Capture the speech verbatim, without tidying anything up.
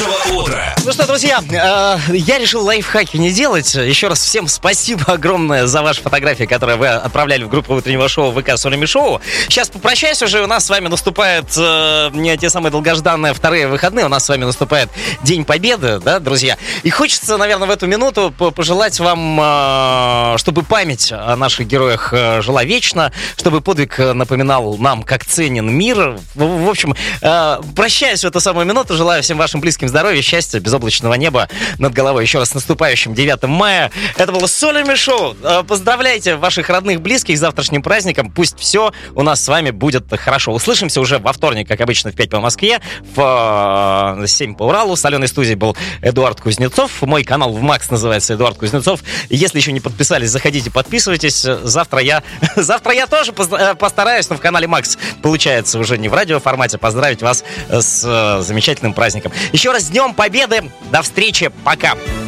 вашего утра. Ну что, друзья, э, я решил лайфхаки не делать. Еще раз всем спасибо огромное за ваши фотографии, которые вы отправляли в группу утреннего шоу ВК Солями Шоу. Сейчас попрощаюсь уже. У нас с вами наступают э, не те самые долгожданные вторые выходные. У нас с вами наступает День Победы, да, друзья. И хочется, наверное, в эту минуту пожелать вам, э, чтобы память о наших героях э, жила вечно, чтобы подвиг напоминал нам, как ценен мир. В, в общем, э, прощаюсь в эту самую минуту. Желаю всем вашим близким здоровья, счастья, безоблачного неба над головой. Еще раз с наступающим девятым мая. Это было Солями Шоу. Поздравляйте ваших родных, близких с завтрашним праздником. Пусть все у нас с вами будет хорошо. Услышимся уже во вторник, как обычно, в пять по Москве, в семь по Уралу. В соленой студии был Эдуард Кузнецов. Мой канал в Макс называется Эдуард Кузнецов. Если еще не подписались, заходите, подписывайтесь. Завтра я, завтра я тоже постараюсь, но в канале Макс получается уже не в радиоформате, поздравить вас с замечательным праздником. Еще раз с Днем Победы. До встречи. Пока.